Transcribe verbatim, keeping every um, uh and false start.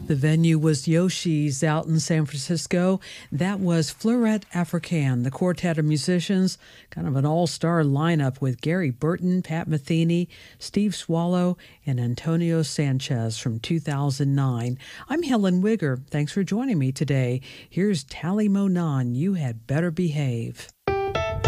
The venue was Yoshi's out in San Francisco. That was Fleurette Africaine, the quartet of musicians, kind of an all-star lineup with Gary Burton, Pat Metheny, Steve Swallow, and Antonio Sanchez from two thousand nine. I'm Helen Wigger. Thanks for joining me today. Here's Tally Monan, You Had Better Behave.